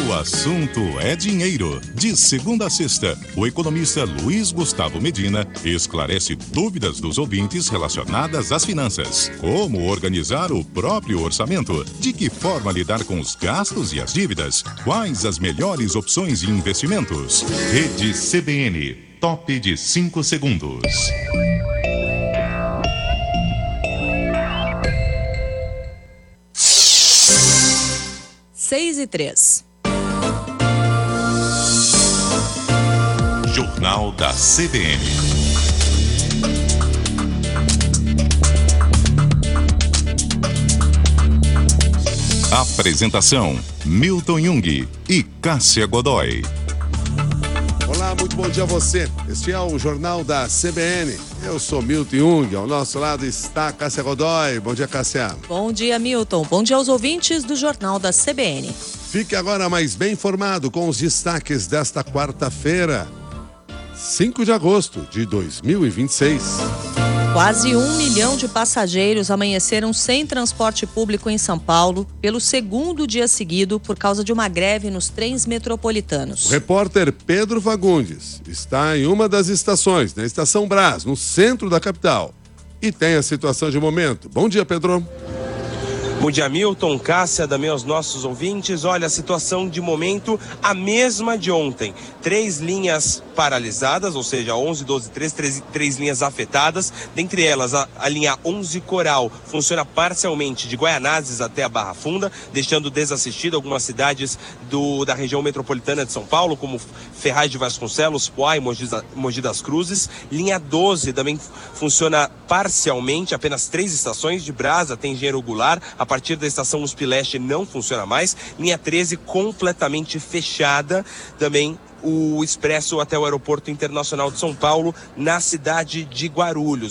O assunto é dinheiro. De segunda a sexta, o economista Luiz Gustavo Medina esclarece dúvidas dos ouvintes relacionadas às finanças. Como organizar o próprio orçamento? De que forma lidar com os gastos e as dívidas? Quais as melhores opções de investimentos? Rede CBN, top de 5 segundos. 6:03. Jornal da CBN. Apresentação: Milton Jung e Cássia Godoy. Olá, muito bom dia a você. Este é o Jornal da CBN. Eu sou Milton Jung, ao nosso lado está Cássia Godoy. Bom dia, Cássia. Bom dia, Milton. Bom dia aos ouvintes do Jornal da CBN. Fique agora mais bem informado com os destaques desta quarta-feira, 5 de agosto de 2026. Quase 1 milhão de passageiros amanheceram sem transporte público em São Paulo pelo segundo dia seguido por causa de uma greve nos trens metropolitanos. O repórter Pedro Fagundes está em uma das estações, na Estação Brás, no centro da capital, e tem a situação de momento. Bom dia, Pedro. Bom dia, Milton, Cássia, também aos nossos ouvintes. Olha, a situação de momento, a mesma de ontem. 3 linhas paralisadas, ou seja, 11, 12, 3 linhas afetadas. Dentre elas, a linha 11 Coral funciona parcialmente de Guaianazes até a Barra Funda, deixando desassistido algumas cidades da região metropolitana de São Paulo, como Ferraz de Vasconcelos, Poá e Mogi das Cruzes. Linha 12 também funciona parcialmente, apenas 3 estações. De Brás até Engenheiro Goulart. A partir da estação USP Leste não funciona mais. Linha 13 completamente fechada. Também o expresso até o Aeroporto Internacional de São Paulo, na cidade de Guarulhos.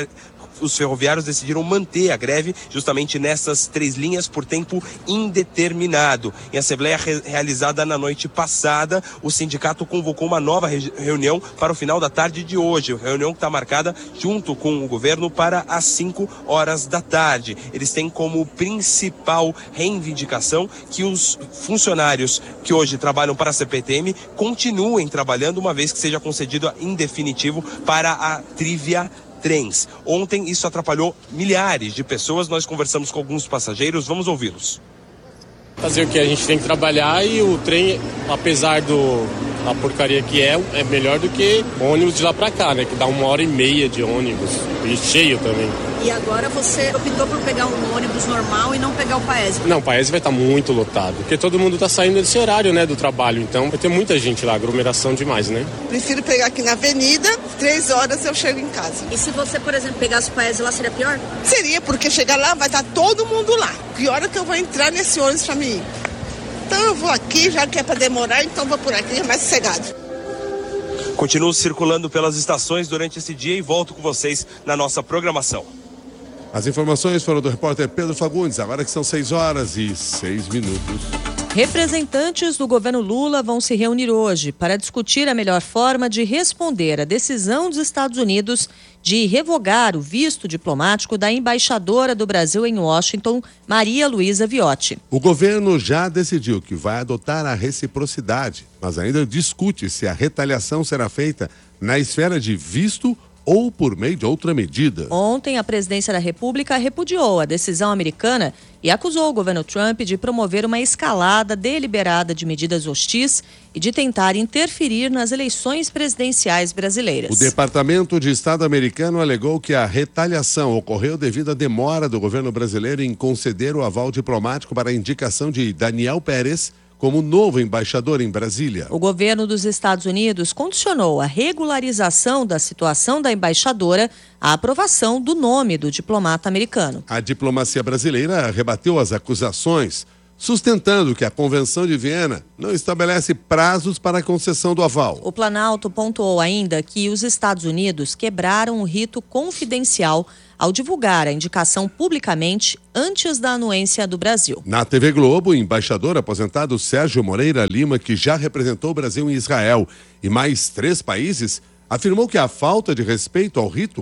Os ferroviários decidiram manter a greve justamente nessas 3 linhas por tempo indeterminado. Em assembleia realizada na noite passada, o sindicato convocou uma nova reunião para o final da tarde de hoje. Reunião que está marcada junto com o governo para as 5 horas da tarde. Eles têm como principal reivindicação que os funcionários que hoje trabalham para a CPTM continuem trabalhando, uma vez que seja concedido em definitivo para a Trivia Trens. Ontem isso atrapalhou milhares de pessoas. Nós conversamos com alguns passageiros, vamos ouvi-los. Fazer o que a gente tem que trabalhar, e o trem, apesar da porcaria que é melhor do que ônibus de lá pra cá, né? Que dá 1h30 de ônibus, e cheio também. E agora você optou por pegar um ônibus normal e não pegar o Paese? Não, o Paese vai estar muito lotado, porque todo mundo tá saindo desse horário, né, do trabalho, então vai ter muita gente lá, aglomeração demais, né? Prefiro pegar aqui na avenida, 3 horas eu chego em casa. E se você, por exemplo, pegasse o Paese lá, seria pior? Seria, porque chegar lá vai estar todo mundo lá. Que hora que eu vou entrar nesse ônibus pra mim ir? Então eu vou aqui, já que é pra demorar, então vou por aqui, é mais sossegado. Continuo circulando pelas estações durante esse dia e volto com vocês na nossa programação. As informações foram do repórter Pedro Fagundes, agora que são 6h06. Representantes do governo Lula vão se reunir hoje para discutir a melhor forma de responder à decisão dos Estados Unidos de revogar o visto diplomático da embaixadora do Brasil em Washington, Maria Luísa Viotti. O governo já decidiu que vai adotar a reciprocidade, mas ainda discute se a retaliação será feita na esfera de visto ou por meio de outra medida. Ontem, a presidência da República repudiou a decisão americana e acusou o governo Trump de promover uma escalada deliberada de medidas hostis e de tentar interferir nas eleições presidenciais brasileiras. O Departamento de Estado americano alegou que a retaliação ocorreu devido à demora do governo brasileiro em conceder o aval diplomático para a indicação de Daniel Pérez como novo embaixador em Brasília. O governo dos Estados Unidos condicionou a regularização da situação da embaixadora à aprovação do nome do diplomata americano. A diplomacia brasileira rebateu as acusações, sustentando que a Convenção de Viena não estabelece prazos para a concessão do aval. O Planalto pontuou ainda que os Estados Unidos quebraram o rito confidencial ao divulgar a indicação publicamente antes da anuência do Brasil. Na TV Globo, o embaixador aposentado Sérgio Moreira Lima, que já representou o Brasil em Israel e mais 3 países, afirmou que a falta de respeito ao rito causa perplexidade no meio diplomático. Isso é totalmente incomum. Nós, como embaixada,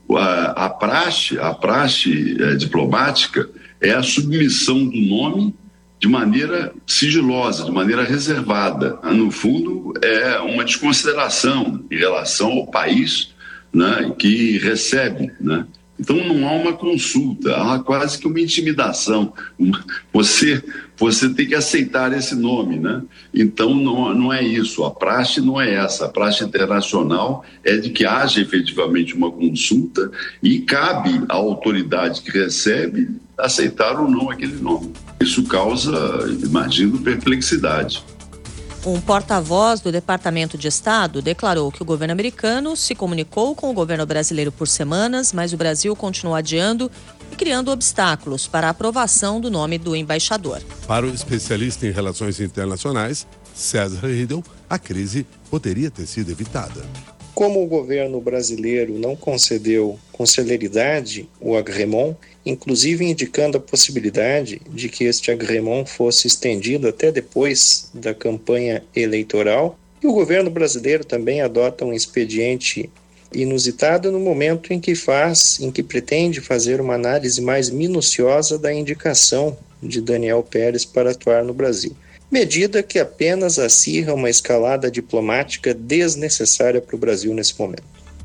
A praxe diplomática é a submissão do nome de maneira sigilosa, de maneira reservada. No fundo, é uma desconsideração em relação ao país, né, que recebe, né? Então não há uma consulta, há quase que uma intimidação. Você tem que aceitar esse nome, né? Então não é isso, a praxe não é essa. A praxe internacional é de que haja efetivamente uma consulta e cabe à autoridade que recebe aceitar ou não aquele nome. Isso causa, imagino, perplexidade. Um porta-voz do Departamento de Estado declarou que o governo americano se comunicou com o governo brasileiro por semanas, mas o Brasil continua adiando e criando obstáculos para a aprovação do nome do embaixador. Para o especialista em relações internacionais, César Riedel, a crise poderia ter sido evitada. Como o governo brasileiro não concedeu com celeridade o agrément, inclusive indicando a possibilidade de que este agrément fosse estendido até depois da campanha eleitoral, e o governo brasileiro também adota um expediente inusitado no momento em que pretende fazer uma análise mais minuciosa da indicação de Daniel Pérez para atuar no Brasil. Medida que apenas acirra uma escalada diplomática desnecessária para o Brasil nesse momento.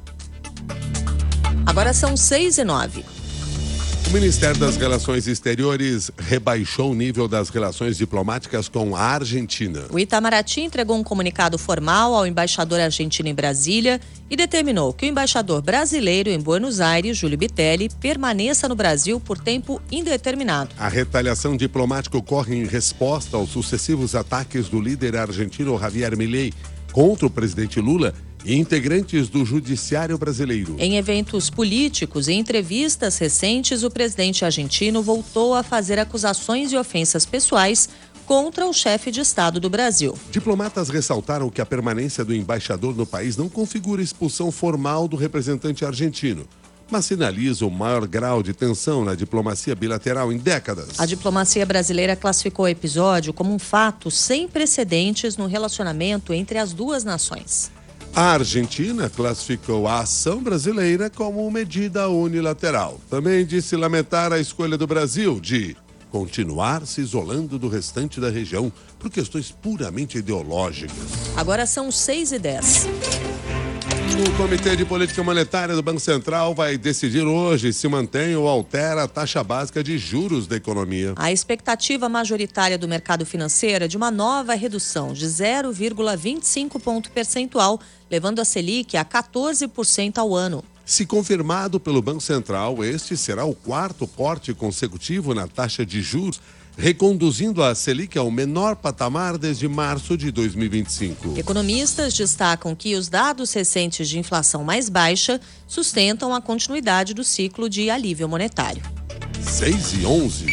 Agora são 6h09. O Ministério das Relações Exteriores rebaixou o nível das relações diplomáticas com a Argentina. O Itamaraty entregou um comunicado formal ao embaixador argentino em Brasília e determinou que o embaixador brasileiro em Buenos Aires, Júlio Bitelli, permaneça no Brasil por tempo indeterminado. A retaliação diplomática ocorre em resposta aos sucessivos ataques do líder argentino Javier Milei contra o presidente Lula e integrantes do Judiciário brasileiro. Em eventos políticos e entrevistas recentes, o presidente argentino voltou a fazer acusações e ofensas pessoais contra o chefe de Estado do Brasil. Diplomatas ressaltaram que a permanência do embaixador no país não configura expulsão formal do representante argentino, mas sinaliza o maior grau de tensão na diplomacia bilateral em décadas. A diplomacia brasileira classificou o episódio como um fato sem precedentes no relacionamento entre as duas nações. A Argentina classificou a ação brasileira como medida unilateral. Também disse lamentar a escolha do Brasil de continuar se isolando do restante da região por questões puramente ideológicas. Agora são 6h10. O Comitê de Política Monetária do Banco Central vai decidir hoje se mantém ou altera a taxa básica de juros da economia. A expectativa majoritária do mercado financeiro é de uma nova redução de 0,25 ponto percentual, levando a Selic a 14% ao ano. Se confirmado pelo Banco Central, este será o quarto corte consecutivo na taxa de juros, reconduzindo a Selic ao menor patamar desde março de 2025. Economistas destacam que os dados recentes de inflação mais baixa sustentam a continuidade do ciclo de alívio monetário. 6h11.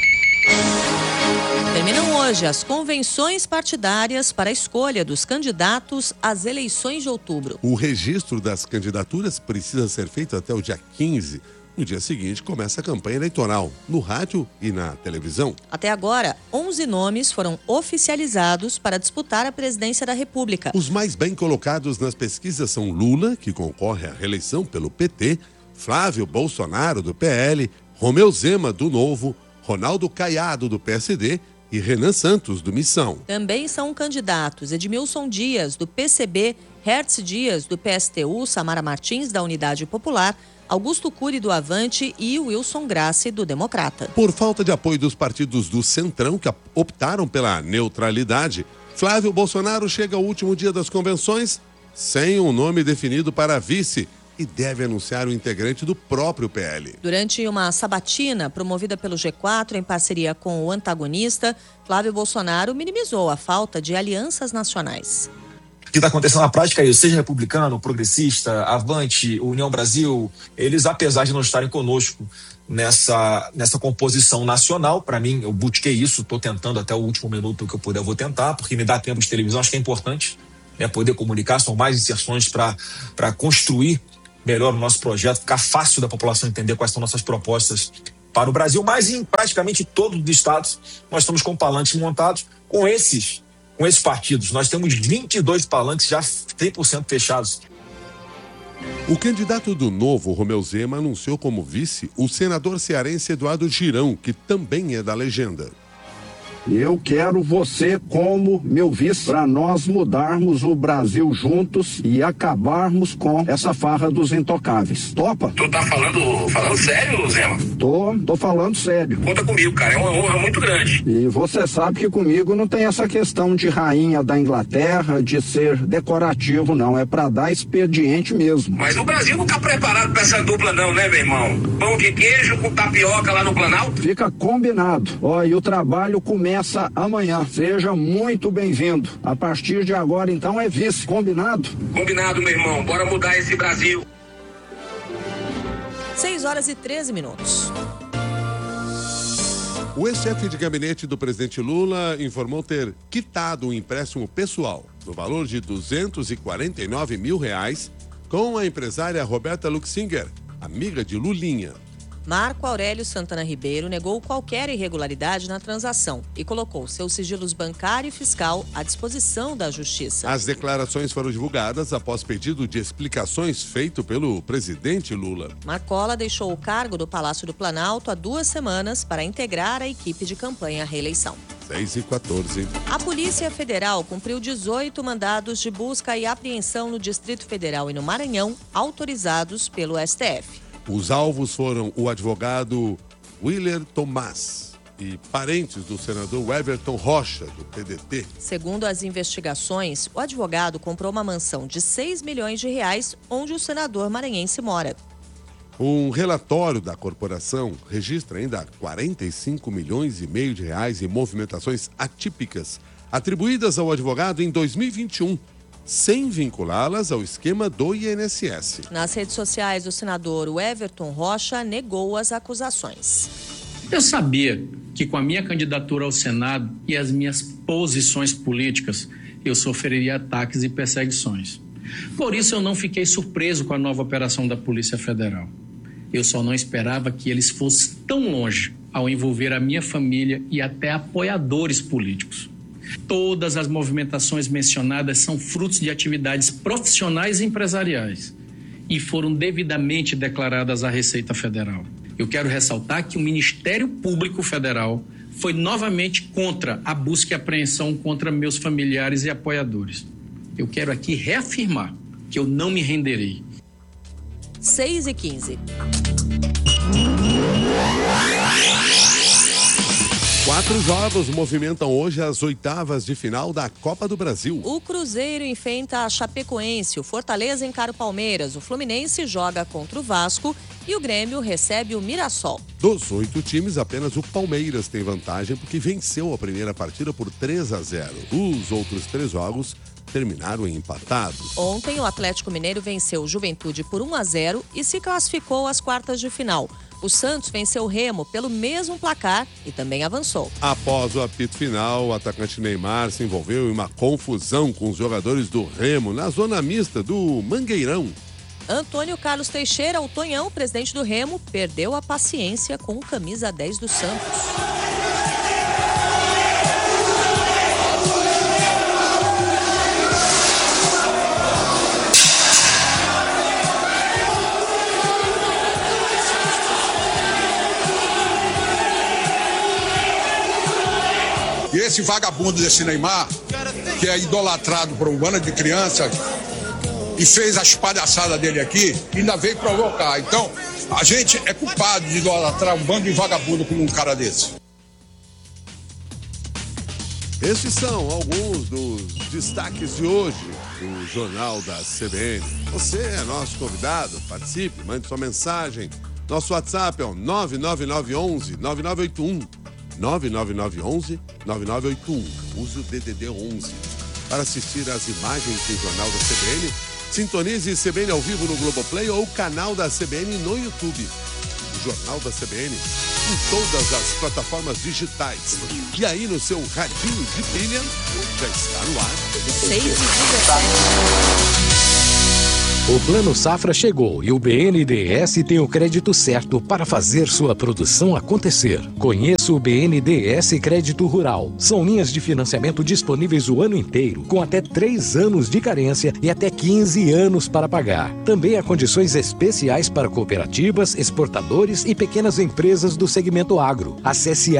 Terminam hoje as convenções partidárias para a escolha dos candidatos às eleições de outubro. O registro das candidaturas precisa ser feito até o dia 15. No dia seguinte, começa a campanha eleitoral, no rádio e na televisão. Até agora, 11 nomes foram oficializados para disputar a presidência da República. Os mais bem colocados nas pesquisas são Lula, que concorre à reeleição pelo PT, Flávio Bolsonaro, do PL, Romeu Zema, do Novo, Ronaldo Caiado, do PSD e Renan Santos, do Missão. Também são candidatos Edmilson Dias, do PCB, Hertz Dias, do PSTU, Samara Martins, da Unidade Popular, Augusto Cury, do Avante, e Wilson Grassi, do Democrata. Por falta de apoio dos partidos do Centrão, que optaram pela neutralidade, Flávio Bolsonaro chega ao último dia das convenções sem um nome definido para vice e deve anunciar o integrante do próprio PL. Durante uma sabatina promovida pelo G4 em parceria com o antagonista, Flávio Bolsonaro minimizou a falta de alianças nacionais. O que está acontecendo na prática é isso, seja republicano, progressista, Avante, União Brasil, eles, apesar de não estarem conosco nessa composição nacional, para mim, eu busquei isso, estou tentando até o último minuto que eu puder, eu vou tentar, porque me dá tempo de televisão, acho que é importante, poder comunicar, são mais inserções para construir melhor o nosso projeto, ficar fácil da população entender quais são nossas propostas para o Brasil, mas em praticamente todos os estados nós estamos com palanques montados com esses partidos. Nós temos 22 palanques já 100% fechados. O candidato do Novo, Romeu Zema, anunciou como vice o senador cearense Eduardo Girão, que também é da legenda. Eu quero você como meu vice para nós mudarmos o Brasil juntos e acabarmos com essa farra dos intocáveis. Topa? Tu tá falando sério, Zema? Tô falando sério. Conta comigo, cara. É uma honra muito grande. E você sabe que comigo não tem essa questão de rainha da Inglaterra, de ser decorativo, não. É para dar expediente mesmo. Mas o Brasil não tá preparado para essa dupla não, né, meu irmão? Pão de queijo com tapioca lá no Planalto? Fica combinado. Ó, e o trabalho começa amanhã. Seja muito bem-vindo. A partir de agora, então, é vice. Combinado? Combinado, meu irmão. Bora mudar esse Brasil. 6h13. O ex-chefe de gabinete do presidente Lula informou ter quitado um empréstimo pessoal no valor de R$249 mil com a empresária Roberta Luxinger, amiga de Lulinha. Marco Aurélio Santana Ribeiro negou qualquer irregularidade na transação e colocou seus sigilos bancário e fiscal à disposição da Justiça. As declarações foram divulgadas após pedido de explicações feito pelo presidente Lula. Marcola deixou o cargo do Palácio do Planalto há 2 semanas para integrar a equipe de campanha à reeleição. 6h14. A Polícia Federal cumpriu 18 mandados de busca e apreensão no Distrito Federal e no Maranhão, autorizados pelo STF. Os alvos foram o advogado Willer Tomás e parentes do senador Everton Rocha, do PDT. Segundo as investigações, o advogado comprou uma mansão de R$6 milhões onde o senador maranhense mora. Um relatório da corporação registra ainda 45 milhões e meio de reais em movimentações atípicas atribuídas ao advogado em 2021. Sem vinculá-las ao esquema do INSS. Nas redes sociais, o senador Everton Rocha negou as acusações. Eu sabia que com a minha candidatura ao Senado e as minhas posições políticas, eu sofreria ataques e perseguições. Por isso eu não fiquei surpreso com a nova operação da Polícia Federal. Eu só não esperava que eles fossem tão longe ao envolver a minha família e até apoiadores políticos. Todas as movimentações mencionadas são frutos de atividades profissionais e empresariais e foram devidamente declaradas à Receita Federal. Eu quero ressaltar que o Ministério Público Federal foi novamente contra a busca e apreensão contra meus familiares e apoiadores. Eu quero aqui reafirmar que eu não me renderei. 6h15. 4 jogos movimentam hoje as oitavas de final da Copa do Brasil. O Cruzeiro enfrenta a Chapecoense, o Fortaleza encara o Palmeiras, o Fluminense joga contra o Vasco e o Grêmio recebe o Mirassol. Dos 8 times, apenas o Palmeiras tem vantagem porque venceu a primeira partida por 3-0. Os outros 3 jogos terminaram empatados. Ontem, o Atlético Mineiro venceu o Juventude por 1-0 e se classificou às quartas de final. O Santos venceu o Remo pelo mesmo placar e também avançou. Após o apito final, o atacante Neymar se envolveu em uma confusão com os jogadores do Remo na zona mista do Mangueirão. Antônio Carlos Teixeira, o Tonhão, presidente do Remo, perdeu a paciência com o camisa 10 do Santos. E esse vagabundo desse Neymar, que é idolatrado por um bando de crianças e fez as palhaçadas dele aqui, ainda veio provocar. Então, a gente é culpado de idolatrar um bando de vagabundo como um cara desse. Estes são alguns dos destaques de hoje do Jornal da CBN. Você é nosso convidado, participe, mande sua mensagem. Nosso WhatsApp é o 99911-9981. 99911-9981. Use o DDD 11. Para assistir às imagens do Jornal da CBN, sintonize CBN ao vivo no Globoplay ou o canal da CBN no YouTube. O Jornal da CBN em todas as plataformas digitais. E aí no seu radinho de pilha, já está no ar. 6h17. O Plano Safra chegou e o BNDES tem o crédito certo para fazer sua produção acontecer. Conheça Consórcio BNDES Crédito Rural. São linhas de financiamento disponíveis o ano inteiro, com até 3 anos de carência e até 15 anos para pagar. Também há condições especiais para cooperativas, exportadores e pequenas empresas do segmento agro. Acesse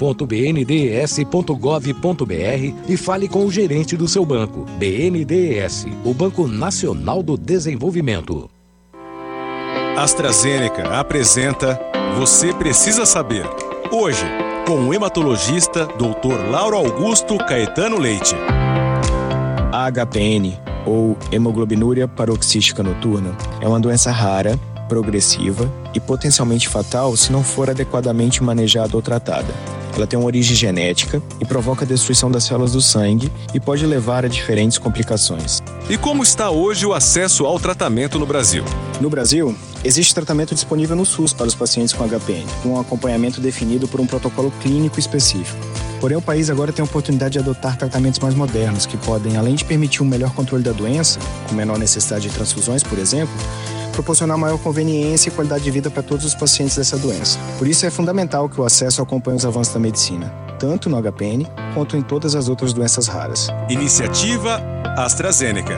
agro.bndes.gov.br e fale com o gerente do seu banco. BNDES, o Banco Nacional do Desenvolvimento. AstraZeneca apresenta Você Precisa Saber. Hoje, com o hematologista Dr. Lauro Augusto Caetano Leite. A HPN, ou hemoglobinúria paroxística noturna, é uma doença rara, progressiva e potencialmente fatal se não for adequadamente manejada ou tratada. Ela tem uma origem genética e provoca a destruição das células do sangue e pode levar a diferentes complicações. E como está hoje o acesso ao tratamento no Brasil? No Brasil, existe tratamento disponível no SUS para os pacientes com HPN, com um acompanhamento definido por um protocolo clínico específico. Porém, o país agora tem a oportunidade de adotar tratamentos mais modernos, que podem, além de permitir um melhor controle da doença, com menor necessidade de transfusões, por exemplo, proporcionar maior conveniência e qualidade de vida para todos os pacientes dessa doença. Por isso é fundamental que o acesso acompanhe os avanços da medicina, tanto no HPN quanto em todas as outras doenças raras. Iniciativa AstraZeneca.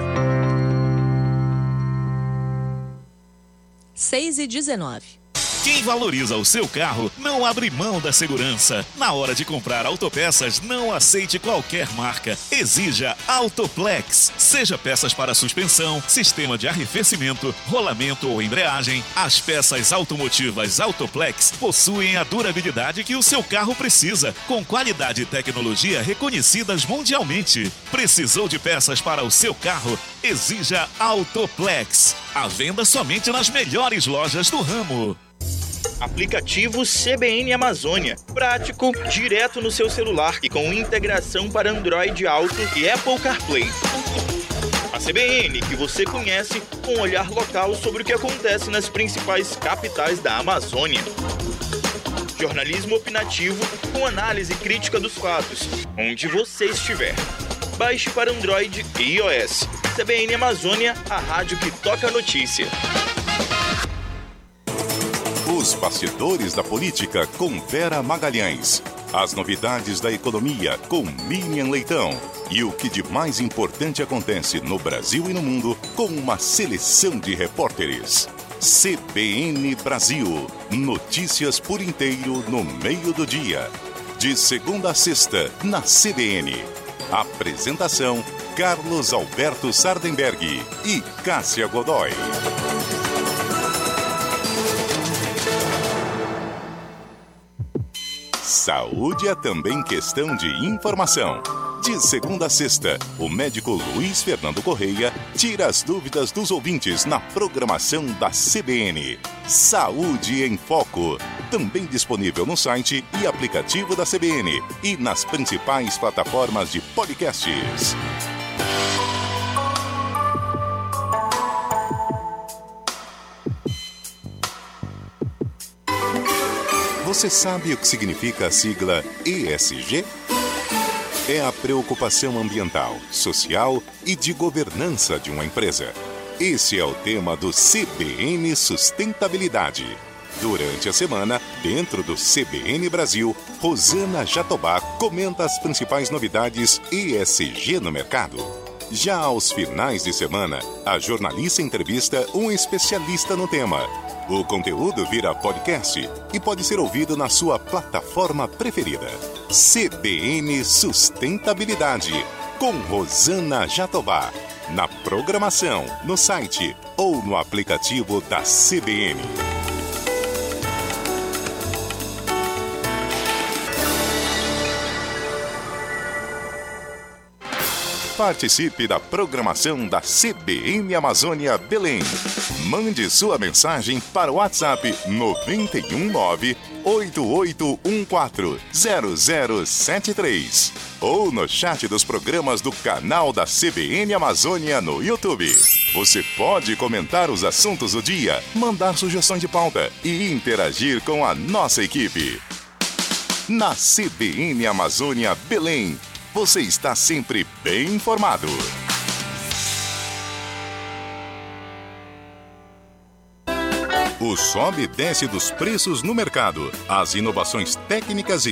6h19. Quem valoriza o seu carro não abre mão da segurança. Na hora de comprar autopeças, não aceite qualquer marca. Exija Autoplex. Seja peças para suspensão, sistema de arrefecimento, rolamento ou embreagem, as peças automotivas Autoplex possuem a durabilidade que o seu carro precisa, com qualidade e tecnologia reconhecidas mundialmente. Precisou de peças para o seu carro? Exija Autoplex. À venda somente nas melhores lojas do ramo. Aplicativo CBN Amazônia. Prático, direto no seu celular e com integração para Android Auto e Apple CarPlay. A CBN, que você conhece, com um olhar local sobre o que acontece nas principais capitais da Amazônia. Jornalismo opinativo com análise crítica dos fatos, onde você estiver. Baixe para Android e iOS. CBN Amazônia, a rádio que toca a notícia. Os bastidores da política com Vera Magalhães. As novidades da economia com Miriam Leitão. E o que de mais importante acontece no Brasil e no mundo com uma seleção de repórteres. CBN Brasil. Notícias por inteiro no meio do dia. De segunda a sexta, na CBN. Apresentação: Carlos Alberto Sardenberg e Cássia Godoy. Saúde é também questão de informação. De segunda a sexta, o médico Luiz Fernando Correia tira as dúvidas dos ouvintes na programação da CBN. Saúde em Foco. Também disponível no site e aplicativo da CBN e nas principais plataformas de podcasts. Você sabe o que significa a sigla ESG? É a preocupação ambiental, social e de governança de uma empresa. Esse é o tema do CBN Sustentabilidade. Durante a semana, dentro do CBN Brasil, Rosana Jatobá comenta as principais novidades ESG no mercado. Já aos finais de semana, a jornalista entrevista um especialista no tema. O conteúdo vira podcast e pode ser ouvido na sua plataforma preferida. CBN Sustentabilidade, com Rosana Jatobá. Na programação, no site ou no aplicativo da CBN. Participe da programação da CBN Amazônia Belém. Mande sua mensagem para o WhatsApp 919-8814-0073 ou no chat dos programas do canal da CBN Amazônia no YouTube. Você pode comentar os assuntos do dia, mandar sugestões de pauta e interagir com a nossa equipe. Na CBN Amazônia Belém, você está sempre bem informado. O sobe e desce dos preços no mercado, as inovações técnicas e